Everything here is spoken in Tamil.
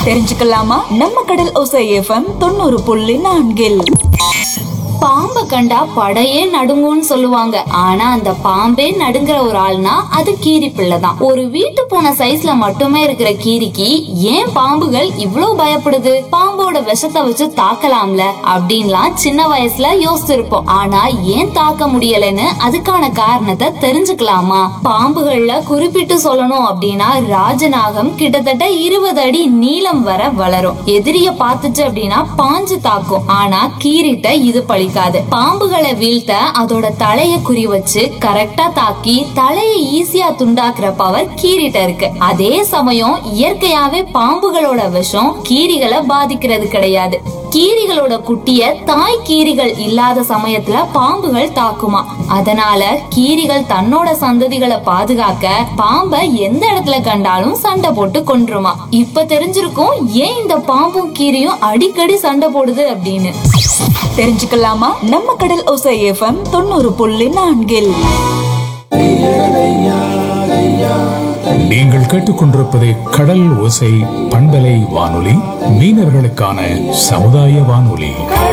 தெரிஞ்சுக்கலாமா? நம்ம கடல் ஓசை எஃப்எம் 90.4. பாம்பை கண்டா படையே நடுங்கும்னு சொல்லுவாங்க. ஆனா அந்த பாம்பே நடுங்குற ஒரு ஆள்னா அது கீரி பிள்ளைதான். ஒரு வீட்டு பூனை சைஸ்ல மட்டுமே இருக்கிற கீரிக்கு ஏன் பாம்புகள் இவ்ளோ பயப்படுது? பாம்போட விஷத்தை வச்சு தாக்கலாம்ல அப்படின்லாம் சின்ன வயசுல யோசிச்சிருப்போம். ஆனா ஏன் தாக்க முடியலன்னு அதுக்கான காரணத்தை தெரிஞ்சுக்கலாமா? பாம்புகள்ல குறிப்பிட்டு சொல்லணும் அப்படின்னா ராஜநாகம் கிட்டத்தட்ட 20 அடி நீளம் வர வளரும். எதிரிய பாத்துச்சு அப்படின்னா பாஞ்சு தாக்கும். ஆனா கீரிட்ட இது பழிக்காது. பாம்புகளை வீழ்த்த அதோட தலைய குறி வச்சு கரெக்டா தாக்கி தலையை ஈஸியா துண்டாக்குற பவர் கீரிட்ட இருக்கு. அதே சமயம் இயற்கையாவே பாம்புகளோட விஷம் கீரிகளை பாதிக்கிறது கிடையாது. கீரிகளோட குட்டிய தாய் கீரிகள் இல்லாத சமயத்துல பாம்புகள் தாக்குமா. அதனால கீரிகள் தன்னோட சந்ததிகளை பாதுகாக்க பாம்பை எந்த இடத்துல கண்டாலும் சண்டை போட்டு கொன்றுமா. இப்ப தெரிஞ்சிருக்கும் ஏன் இந்த பாம்பும் கீரியும் அடிக்கடி சண்டை போடுது அப்படின்னு. தெரிஞ்சுக்கலாமா? நம்ம கடல் ஓசை எஃப்எம் 90.4. நீங்கள் கேட்டுக்கொண்டிருப்பது கடல் ஓசை பண்பலை வானொலி, மீனவர்களுக்கான சமுதாய வானொலி.